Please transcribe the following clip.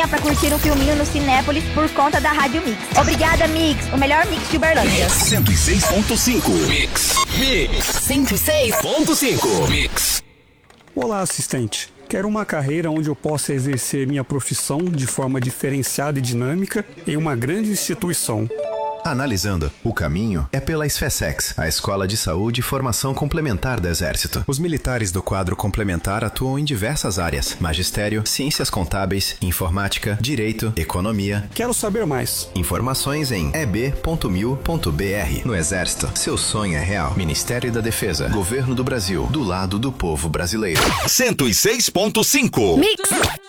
Pra curtir um filminho no Cinépolis por conta da Rádio Mix. Obrigada, Mix, o melhor mix de Uberlândia. 106.5 Mix. 106.5 Mix. Olá, assistente. Quero uma carreira onde eu possa exercer minha profissão de forma diferenciada e dinâmica em uma grande instituição. Analisando, o caminho é pela SFSEX, a Escola de Saúde e Formação Complementar do Exército. Os militares do quadro complementar atuam em diversas áreas: magistério, ciências contábeis, informática, direito, economia. Quero saber mais. Informações em eb.mil.br. No Exército, seu sonho é real. Ministério da Defesa, Governo do Brasil, do lado do povo brasileiro. 106.5 Mix.